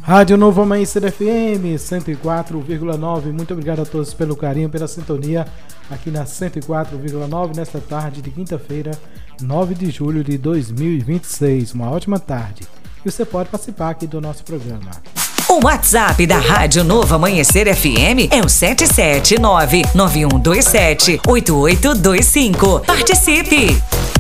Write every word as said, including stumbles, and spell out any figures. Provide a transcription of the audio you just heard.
Rádio Novo Amanhecer F M cento e quatro vírgula nove. Muito obrigado a todos pelo carinho, pela sintonia aqui na cento e quatro vírgula nove nesta tarde de quinta-feira, nove de julho de dois mil e vinte e seis. Uma ótima tarde. E você pode participar aqui do nosso programa. O WhatsApp da Rádio Novo Amanhecer F M é o sete sete nove nove um dois sete oito oito dois cinco. Participe!